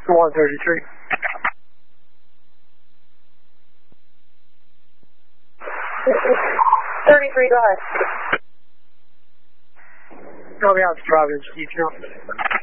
133. Go ahead. I'll be out to Providence, Detail.